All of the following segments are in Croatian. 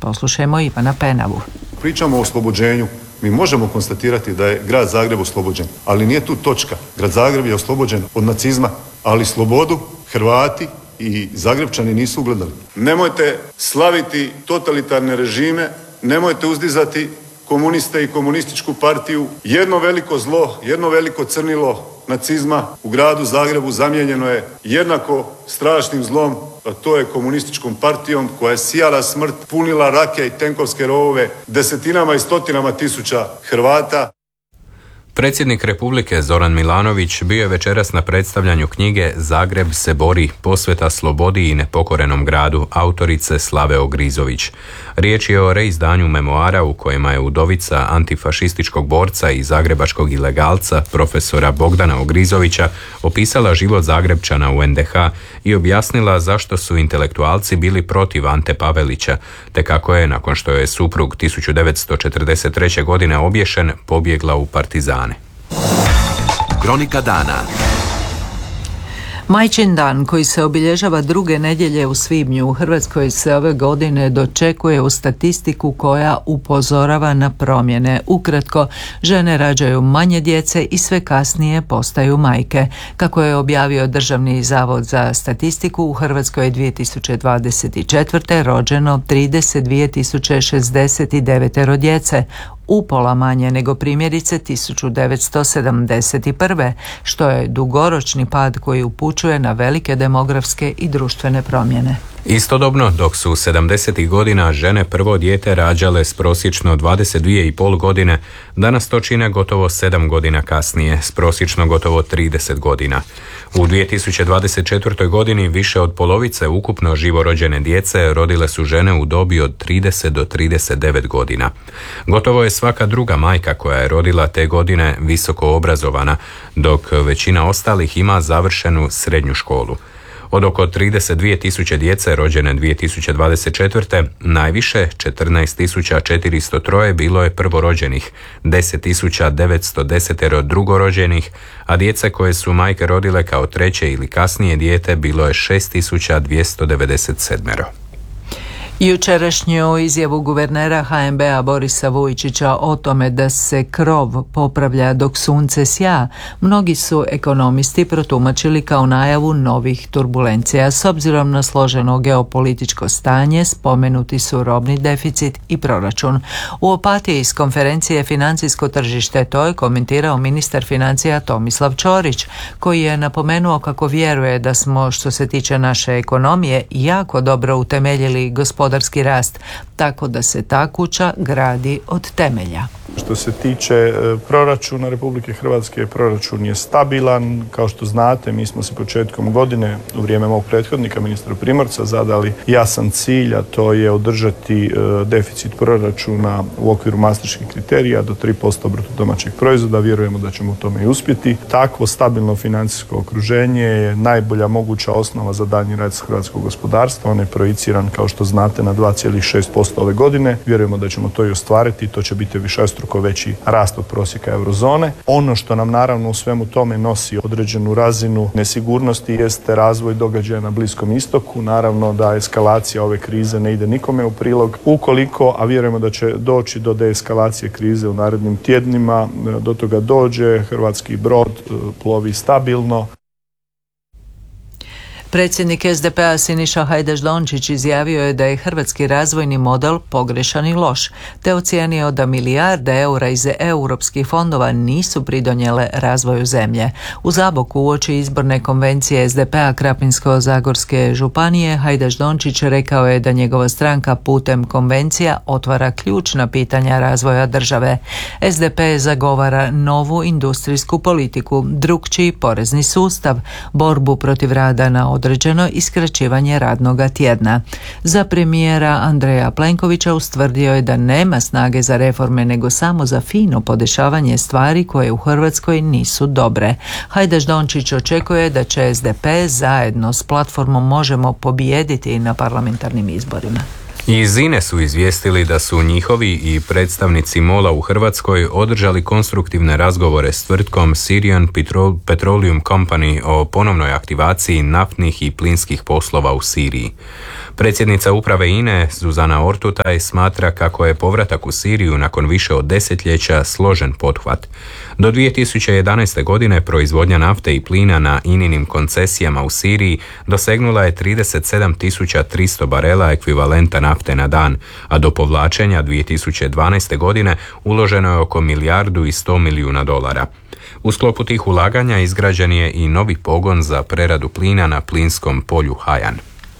Poslušajmo Ivana Penavu. Pričamo o oslobođenju. Mi možemo konstatirati da je grad Zagreb oslobođen, ali nije tu točka. Grad Zagreb je oslobođen od nacizma, ali slobodu Hrvati i Zagrebčani nisu ugledali. Nemojte slaviti totalitarne režime, nemojte uzdizati komuniste i komunističku partiju. Jedno veliko zlo, jedno veliko crnilo nacizma u gradu Zagrebu zamijenjeno je jednako strašnim zlom, a to je komunističkom partijom koja je sijala smrt, punila rake i tenkovske rovove desetinama i stotinama tisuća Hrvata. Predsjednik Republike Zoran Milanović bio je večeras na predstavljanju knjige Zagreb se bori, posveta slobodi i nepokorenom gradu autorice Slave Ogrizović. Riječ je o reizdanju memoara u kojima je udovica antifašističkog borca i zagrebačkog ilegalca profesora Bogdana Ogrizovića opisala život Zagrebčana u NDH i objasnila zašto su intelektualci bili protiv Ante Pavelića, te kako je, nakon što je suprug 1943. godine obješen, pobjegla u partizane. Kronika dana. Majčin dan, koji se obilježava druge nedjelje u svibnju, u Hrvatskoj se ove godine dočekuje u statistiku koja upozorava na promjene. Ukratko, žene rađaju manje djece i sve kasnije postaju majke. Kako je objavio Državni zavod za statistiku, u Hrvatskoj je 2024. rođeno 32.069 djece, upola manje nego primjerice 1971. što je dugoročni pad koji upućuje na velike demografske i društvene promjene. Istodobno, dok su 70. godina žene prvo dijete rađale s prosječno 22,5 godine, danas to čine gotovo 7 godina kasnije, s prosječno gotovo 30 godina. U 2024. godini više od polovice ukupno živorođene djece rodile su žene u dobi od 30 do 39 godina. Gotovo je svaka druga majka koja je rodila te godine visoko obrazovana, dok većina ostalih ima završenu srednju školu. Od oko 32.000 djece rođene 2024. najviše 14.403 bilo je prvorođenih, 10.910 drugorođenih, a djece koje su majke rodile kao treće ili kasnije dijete bilo je 6.297. Jučerašnju izjavu guvernera HNB-a Borisa Vujčića o tome da se krov popravlja dok sunce sja, mnogi su ekonomisti protumačili kao najavu novih turbulencija. S obzirom na složeno geopolitičko stanje, spomenuti su robni deficit i proračun. U Opatiji s konferencije Financijsko tržište to je komentirao ministar financija Tomislav Ćorić, koji je napomenuo kako vjeruje da smo, što se tiče naše ekonomije, jako dobro utemeljili gospodarski rast, tako da se ta kuća gradi od temelja. Što se tiče proračuna Republike Hrvatske, proračun je stabilan. Kao što znate, mi smo se početkom godine, u vrijeme mog prethodnika, ministra Primorca, zadali jasan cilj, a to je održati deficit proračuna u okviru maastrichtskih kriterija do 3% bruto domaćeg proizvoda. Vjerujemo da ćemo u tome i uspjeti. Takvo stabilno financijsko okruženje je najbolja moguća osnova za daljnji rad hrvatskog gospodarstva. On je projiciran, kao što znate, na 2,6% ove godine. Vjerujemo da ćemo to i ostvariti. To će biti višestruko veći rast od prosjeka eurozone. Ono što nam naravno u svemu tome nosi određenu razinu nesigurnosti jeste razvoj događaja na Bliskom istoku. Naravno da eskalacija ove krize ne ide nikome u prilog. Ukoliko, a vjerujemo da će doći do deeskalacije krize u narednim tjednima, do toga dođe, hrvatski brod plovi stabilno. Predsjednik SDP-a Siniša Hajdaš Dončić izjavio je da je hrvatski razvojni model pogrešan i loš, te ocijenio da milijarde eura iz europskih fondova nisu pridonijele razvoju zemlje. U Zaboku uoči izborne konvencije SDP-a Krapinsko-zagorske županije Hajdaš Dončić rekao je da njegova stranka putem konvencija otvara ključna pitanja razvoja države. SDP zagovara novu industrijsku politiku, drukčiji porezni sustav, borbu protiv rada na određeno i skraćivanje radnoga tjedna. Za premijera Andreja Plenkovića ustvrdio je da nema snage za reforme, nego samo za fino podešavanje stvari koje u Hrvatskoj nisu dobre. Hajdaš Dončić očekuje da će SDP zajedno s platformom Možemo pobijediti na parlamentarnim izborima. Iz INE su izvijestili da su njihovi i predstavnici MOL-a u Hrvatskoj održali konstruktivne razgovore s tvrtkom Syrian Petroleum Company o ponovnoj aktivaciji naftnih i plinskih poslova u Siriji. Predsjednica uprave INA-e Zuzana Ortutaj smatra kako je povratak u Siriju nakon više od desetljeća složen pothvat. Do 2011. godine proizvodnja nafte i plina na INA-inim koncesijama u Siriji dosegnula je 37.300 barela ekvivalenta nafte na dan, a do povlačenja 2012. godine uloženo je oko $1,1 milijarda. U sklopu tih ulaganja izgrađen je i novi pogon za preradu plina na plinskom polju Hajan.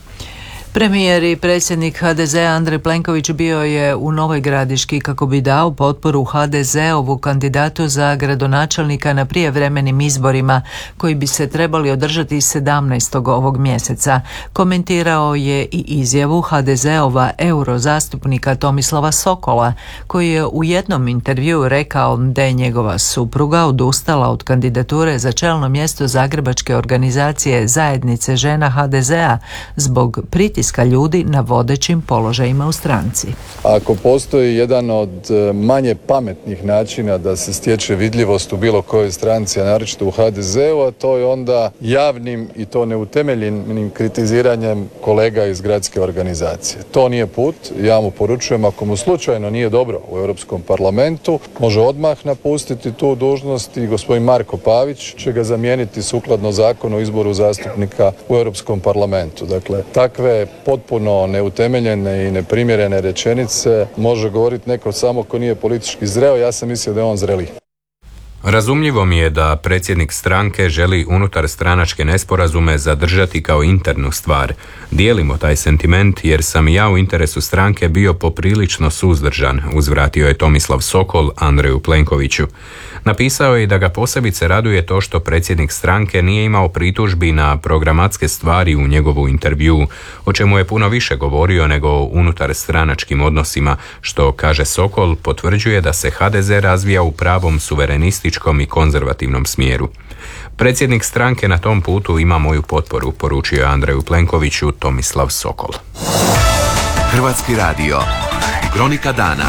Premijer i predsjednik HDZ-a Andrej Plenković bio je u Novoj Gradiški kako bi dao potporu HDZ-ovu kandidatu za gradonačelnika na prijevremenim izborima koji bi se trebali održati 17. ovog mjeseca. Komentirao je i izjavu HDZ-ova eurozastupnika Tomislava Sokola koji je u jednom intervjuu rekao da je njegova supruga odustala od kandidature za čelno mjesto zagrebačke organizacije Zajednice žena HDZ-a zbog pritiska ljudi na vodećim položajima u stranci. Ako postoji jedan od manje pametnih načina da se stječe vidljivost u bilo kojoj stranci, a naročito u HDZ-u, a to je onda javnim i to neutemeljenim kritiziranjem kolega iz gradske organizacije. To nije put, ja mu poručujem, ako mu slučajno nije dobro u Europskom parlamentu, može odmah napustiti tu dužnost i gospodin Marko Pavić će ga zamijeniti sukladno zakonu o izboru zastupnika u Europskom parlamentu. Dakle, takve potpuno neutemeljene i neprimjerene rečenice može govoriti neko samo ko nije politički zreo. Ja sam mislio da je on zreli. Razumljivo mi je da predsjednik stranke želi unutar stranačke nesporazume zadržati kao internu stvar. Dijelimo taj sentiment jer sam ja u interesu stranke bio poprilično suzdržan, uzvratio je Tomislav Sokol Andreju Plenkoviću. Napisao je da ga posebice raduje to što predsjednik stranke nije imao pritužbi na programatske stvari u njegovu intervjuu, o čemu je puno više govorio nego o unutar stranačkim odnosima, što, kaže Sokol, potvrđuje da se HDZ razvija u pravom suverenističkom i konzervativnom smjeru. Predsjednik stranke na tom putu ima moju potporu, poručio je Andreju Plenkoviću Tomislav Sokol. Hrvatski radio. Kronika dana.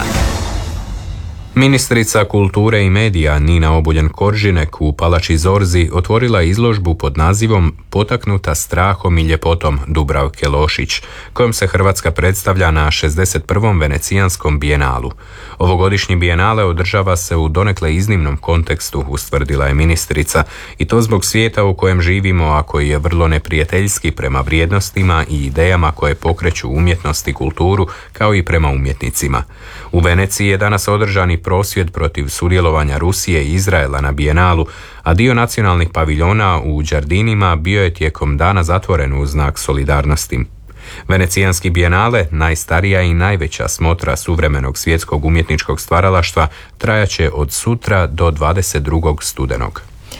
Ministrica kulture i medija Nina Obuljen-Koržinek u Palači Zorzi otvorila izložbu pod nazivom Potaknuta strahom i ljepotom Dubravke Lošić, kojom se Hrvatska predstavlja na 61. Venecijanskom bijenalu. Ovogodišnji bijenale održava se u donekle iznimnom kontekstu, ustvrdila je ministrica, i to zbog svijeta u kojem živimo, a koji je vrlo neprijateljski prema vrijednostima i idejama koje pokreću umjetnost i kulturu, kao i prema umjetnicima. U Veneciji je danas održani prosvjed protiv sudjelovanja Rusije i Izraela na bijenalu, a dio nacionalnih paviljona u Đardinima bio je tijekom dana zatvoren u znak solidarnosti. Venecijanski bijenale, najstarija i najveća smotra suvremenog svjetskog umjetničkog stvaralaštva, trajaće od sutra do 22. studenog.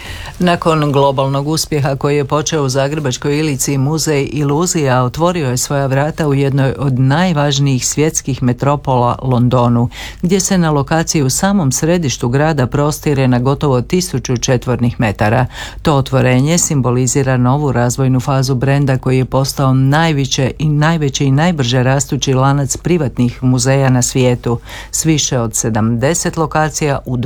Nakon globalnog uspjeha koji je počeo u Zagrebačkoj Ilici, muzej Iluzija otvorio je svoja vrata u jednoj od najvažnijih svjetskih metropola, Londonu, gdje se na lokaciji u samom središtu grada prostire na gotovo 1000 četvornih metara. To otvorenje simbolizira novu razvojnu fazu brenda koji je postao najveći i najbrže rastući lanac privatnih muzeja na svijetu, s više od 70 lokacija u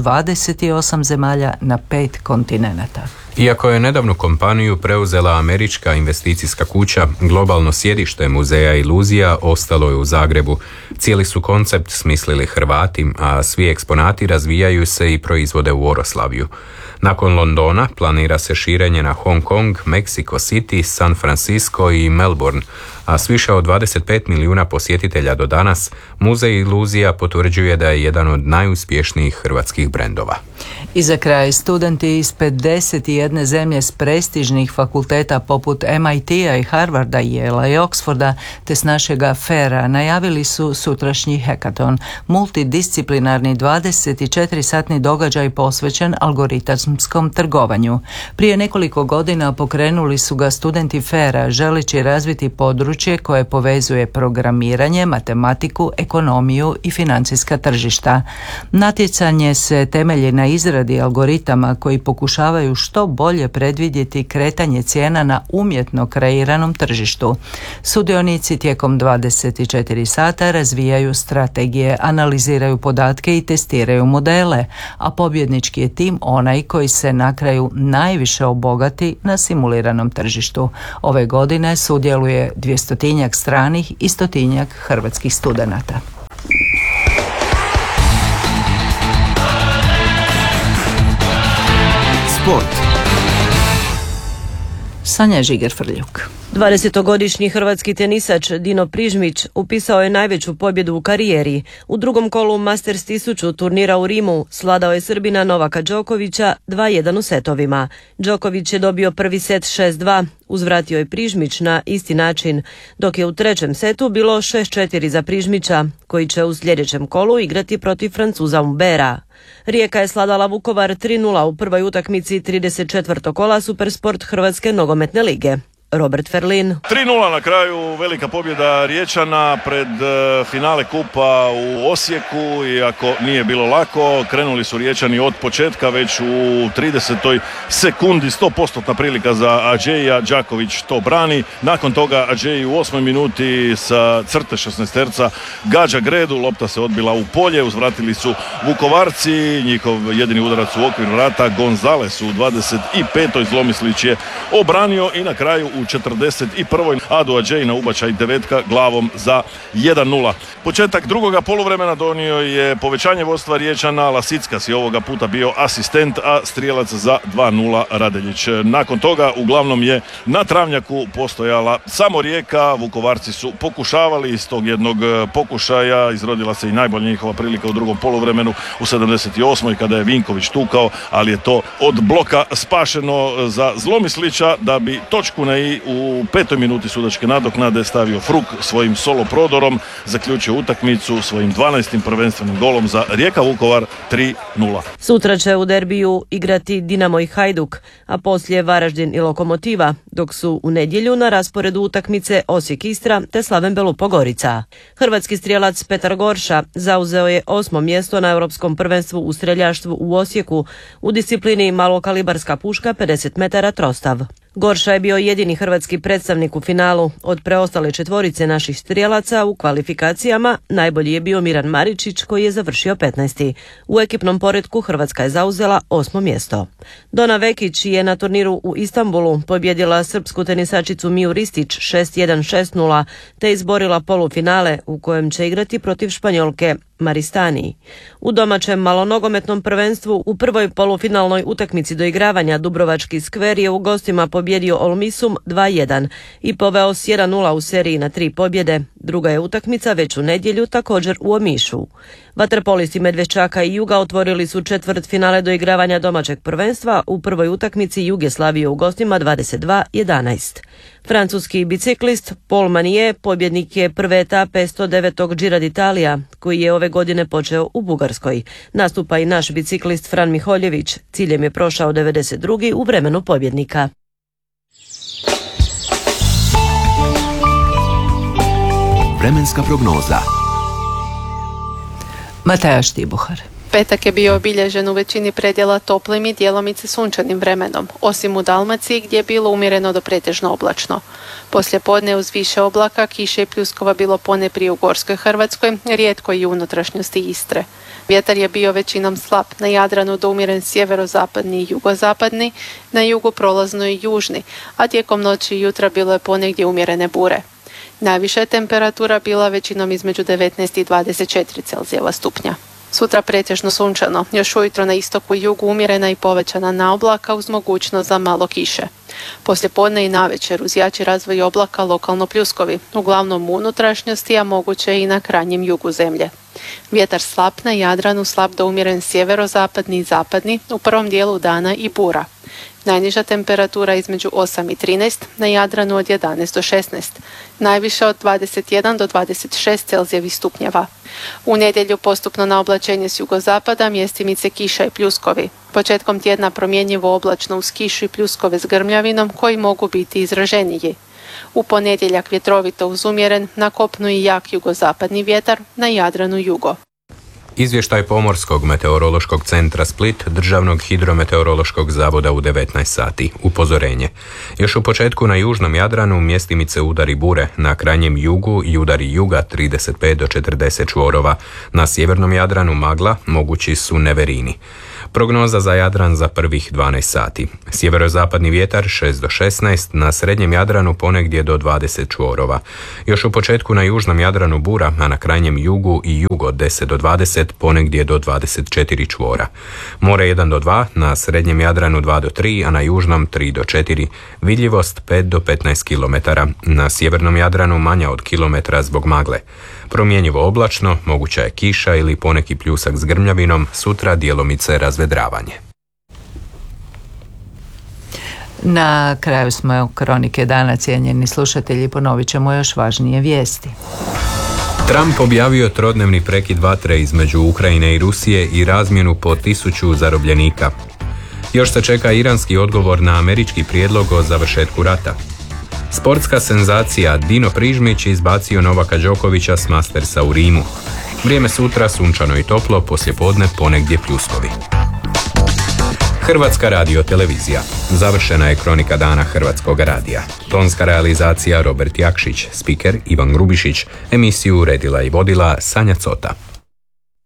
28 zemalja na 5 kontinenata. Iako je nedavnu kompaniju preuzela američka investicijska kuća, globalno sjedište muzeja Iluzija ostalo je u Zagrebu. Cijeli su koncept smislili Hrvati, a svi eksponati razvijaju se i proizvode u Oroslavju. Nakon Londona planira se širenje na Hong Kong, Mexico City, San Francisco i Melbourne, a s više od 25 milijuna posjetitelja do danas, muzej Iluzija potvrđuje da je jedan od najuspješnijih hrvatskih brendova. I za kraj, studenti iz 51 zemlje s prestižnih fakulteta poput MIT-a i Harvarda, Yale i Oxforda, te s našega FER-a najavili su sutrašnji hekaton, multidisciplinarni 24-satni događaj posvećen algoritamskom trgovanju. Prije nekoliko godina pokrenuli su ga studenti FER-a želeći razviti područje koje povezuje programiranje, matematiku, ekonomiju i financijska tržišta. Natjecanje se temelji na izradi algoritama koji pokušavaju što bolje predvidjeti kretanje cijena na umjetno kreiranom tržištu. Sudionici tijekom 24 sata razvijaju strategije, analiziraju podatke i testiraju modele, a pobjednički je tim onaj koji se na kraju najviše obogati na simuliranom tržištu. Ove godine sudjeluje 200 stranih i 100 hrvatskih studenata. Sport. Sanja Žiger-Frljuk. 20-godišnji hrvatski tenisač Dino Prižmić upisao je najveću pobjedu u karijeri. U drugom kolu Masters 1000 turnira u Rimu svladao je Srbina Novaka Đokovića 2-1 u setovima. Đoković je dobio prvi set 6-2, uzvratio je Prižmić na isti način, dok je u trećem setu bilo 6-4 za Prižmića, koji će u sljedećem kolu igrati protiv Francuza Humbera. Rijeka je sladala Vukovar 3-0 u prvoj utakmici 34. kola Supersport Hrvatske nogometne lige. Robert Ferlin. 3-0 na kraju, velika pobjeda Riječana pred finale kupa u Osijeku, iako nije bilo lako. Krenuli su Riječani od početka, već u 30. sekundi 100% prilika za Adžeja, Đaković to brani. Nakon toga Adžej u 8. minuti sa crte 16-terca gađa gredu, lopta se odbila u polje, uzvratili su Vukovarci, njihov jedini udarac u okvir vrata Gonzales u 25. Zlomislić je obranio i na kraju u 41. Adu Adžej na ubačaj devetka glavom za 1-0. Početak drugoga poluvremena donio je povećanje vodstva Riječana. Lasickas je ovoga puta bio asistent, a strijelac za 2-0 Radeljić. Nakon toga uglavnom je na travnjaku postojala samo Rijeka. Vukovarci su pokušavali, iz tog jednog pokušaja izrodila se i najbolja njihova prilika u drugom poluvremenu u 78. kada je Vinković tukao, ali je to od bloka spašeno za Zlomislića, da bi točku na i u 5. minuti sudačke nadoknade stavio Fruk svojim solo prodorom, zaključio utakmicu svojim 12. prvenstvenim golom za Rijeka Vukovar 3-0. Sutra će u derbiju igrati Dinamo i Hajduk, a poslije Varaždin i Lokomotiva, dok su u nedjelju na rasporedu utakmice Osijek Istra te Slaven Belupo Gorica. Hrvatski strijelac Petar Gorša zauzeo je 8. mjesto na Europskom prvenstvu u streljaštvu u Osijeku u disciplini malokalibarska puška 50 metara trostav. Gorša je bio jedini hrvatski predstavnik u finalu. Od preostale četvorice naših strijelaca u kvalifikacijama najbolji je bio Miran Maričić, koji je završio 15. U ekipnom poretku Hrvatska je zauzela 8. mjesto. Dona Vekić je na turniru u Istanbulu pobjedila srpsku tenisačicu Miju Ristić 6-1, 6-0 te izborila polufinale u kojem će igrati protiv Španjolke Maristani. U domaćem malonogometnom prvenstvu u prvoj polufinalnoj utakmici doigravanja Dubrovački skver je u gostima pobjedio Olmisum 2-1 i poveo s 1-0 u seriji na 3 pobjede. Druga je utakmica već u nedjelju, također u Omišu. Vaterpolisti Medveščaka i Juga otvorili su četvrtfinale doigravanja domaćeg prvenstva u prvoj utakmici Jug je slavio u gostima 22-11. Francuski biciklist Paul Manier pobjednik je prve etape 109. Gira d'Italia, koji je ove godine počeo u Bugarskoj. Nastupa i naš biciklist Fran Miholjević. Ciljem je prošao 92. u vremenu pobjednika. Vremenska prognoza. Mataja Štibuhar. Petak je bio obilježen u većini predjela toplim i djelomice sunčanim vremenom, osim u Dalmaciji gdje je bilo umjereno do pretežno oblačno. Poslije podne uz više oblaka, kiše i pljuskova bilo ponajprije u Gorskoj Hrvatskoj, rijetko i u unutrašnjosti Istre. Vjetar je bio većinom slab, na Jadranu do umjeren sjeverozapadni i jugozapadni, na jugu prolazno i južni, a tijekom noći i jutra bilo je ponegdje umjerene bure. Najviša je temperatura bila većinom između 19 i 24 Celzijeva stupnja. Sutra pretežno sunčano, još ujutro na istoku i jugu umjerena i povećana naoblaka uz mogućnost za malo kiše. Poslije podne i navečer uz jači razvoj oblaka lokalno pljuskovi, uglavnom u unutrašnjosti, a moguće i na krajnjem jugu zemlje. Vjetar slab na Jadranu, slab do umjeren sjeverozapadni i zapadni, u prvom dijelu dana i bura. Najniža temperatura između 8 i 13, na Jadranu od 11 do 16, najviša od 21 do 26 Celzijevih stupnjeva. U nedjelju postupno na oblačenje s jugozapada, mjestimice kiša i pljuskovi. Početkom tjedna promjenjivo oblačno uz kišu i pljuskove s grmljavinom koji mogu biti izraženiji. U ponedjeljak vjetrovito uz umjeren, na kopnu i jak jugozapadni vjetar, na Jadranu jugo. Izvještaj Pomorskog meteorološkog centra Split, Državnog hidrometeorološkog zavoda u 19 sati. Upozorenje. Još u početku na južnom Jadranu mjestimice udari bure, na krajnjem jugu i udari juga 35 do 40 čvorova. Na sjevernom Jadranu magla, mogući su neverini. Prognoza za Jadran za prvih 12 sati. Sjeverozapadni vjetar 6 do 16, na srednjem Jadranu ponegdje do 20 čvorova. Još u početku na južnom Jadranu bura, a na krajnjem jugu i jugo 10 do 20, ponegdje do 24 čvora. More 1 do 2, na srednjem Jadranu 2 do 3, a na južnom 3 do 4. Vidljivost 5 do 15 km. Na sjevernom Jadranu manja od kilometra zbog magle. Promjenjivo oblačno, moguća je kiša ili poneki pljusak s grmljavinom, sutra djelomice razvedravanje. Na kraju smo kronike dana, cijenjeni slušatelji, ponovit ćemo još važnije vijesti. Trump objavio trodnevni prekid vatre između Ukrajine i Rusije i razmjenu po 1000 zarobljenika. Još se čeka iranski odgovor na američki prijedlog o završetku rata. Sportska senzacija Dino Prižmić izbacio Novaka Đokovića s Mastersa u Rimu. Vrijeme sutra sunčano i toplo, poslijepodne ponegdje pljuskovi. Hrvatska radiotelevizija. Završena je kronika dana Hrvatskog radija. Tonska realizacija Robert Jakšić, spiker Ivan Grubišić, emisiju uredila i vodila Sanja Cota.